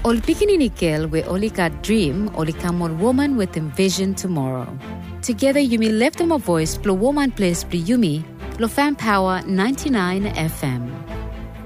Ol pikinini girl we only got dream, only come on woman with envision tomorrow. Together you may lift them a voice, blow woman place, blow yumi, blow fan power 99 FM.